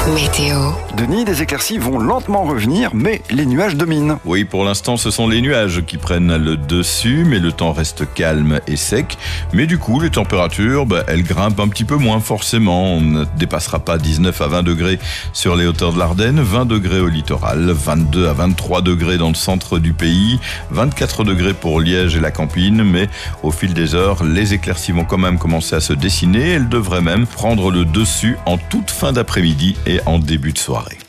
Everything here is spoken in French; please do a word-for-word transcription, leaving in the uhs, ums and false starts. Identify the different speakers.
Speaker 1: Météo.
Speaker 2: Denis, des éclaircies vont lentement revenir, mais les nuages dominent.
Speaker 3: Oui, pour l'instant, ce sont les nuages qui prennent le dessus, mais le temps reste calme et sec. Mais du coup, les températures, bah, elles grimpent un petit peu moins forcément. On ne dépassera pas dix-neuf à vingt degrés sur les hauteurs de l'Ardenne, vingt degrés au littoral, vingt-deux à vingt-trois degrés dans le centre du pays, vingt-quatre degrés pour Liège et la Campine. Mais au fil des heures, les éclaircies vont quand même commencer à se dessiner. Elles devraient même prendre le dessus en toute fin d'après-midi et en début de soirée.